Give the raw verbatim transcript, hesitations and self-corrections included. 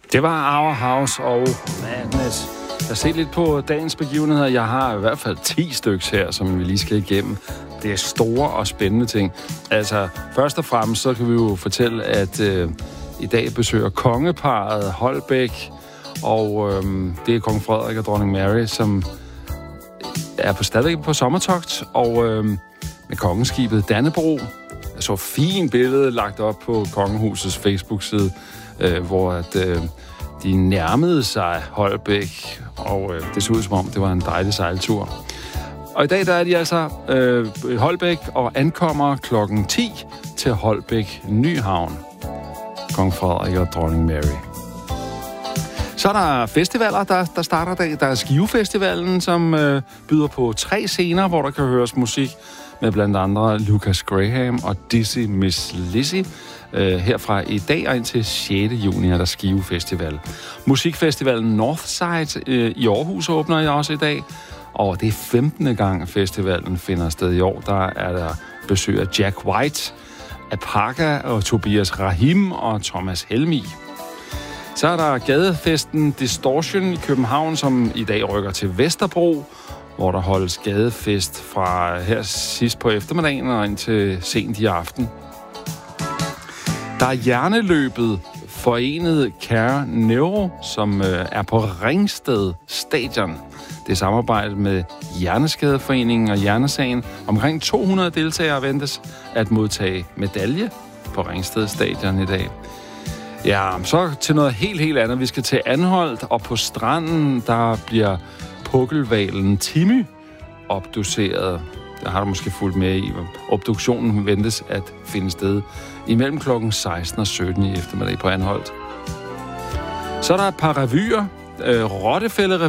Det var Our House og Madness. Jeg ser lidt på dagens begivenheder. Jeg har i hvert fald ti stykker her, som vi lige skal igennem. Det er store og spændende ting. Altså, først og fremmest, så kan vi jo fortælle, at øh, i dag besøger kongeparret Holbæk, og øh, det er kong Frederik og dronning Mary, som er på stadigvæk på sommertogt, og øh, med kongeskibet Dannebro. Jeg så et fint billede lagt op på kongehusets Facebook-side, øh, hvor at, øh, de nærmede sig Holbæk, og øh, det så ud som om, det var en dejlig sejltur. Og i dag der er de altså øh, Holbæk og ankommer klokken ti til Holbæk Nyhavn. Kong Frederik og dronning Mary. Så er der festivaler, der, der starter dag. Der er Skivefestivalen, som øh, byder på tre scener, hvor der kan høres musik med blandt andre Lucas Graham og Dizzy Miss Lizzy. Øh, herfra i dag og indtil sjette juni er der Skivefestival. Musikfestivalen Northside øh, i Aarhus åbner jeg også i dag. Og det er femtende gang festivalen finder sted i år. Der er der besøg af Jack White, Apaka og Tobias Rahim og Thomas Helmig. Så er der gadefesten Distortion i København, som i dag rykker til Vesterbro, hvor der holdes gadefest fra her sidst på eftermiddagen og indtil sent i aften. Der er hjerneløbet Forenet Care Neuro, som øh, er på Ringsted Stadion. Det er samarbejdet med Hjerneskadeforeningen og Hjernesagen. Omkring to hundrede deltagere ventes at modtage medalje på Ringsted Stadion i dag. Ja, så til noget helt, helt andet. Vi skal til Anholt, og på stranden, der bliver pukkelhvalen Timmy obduceret. Der har du måske fulgt med i. Obduktionen ventes at finde sted imellem klokken seksten og sytten i eftermiddag på Anholt. Så er der et par revyer. Øh, Rottefælde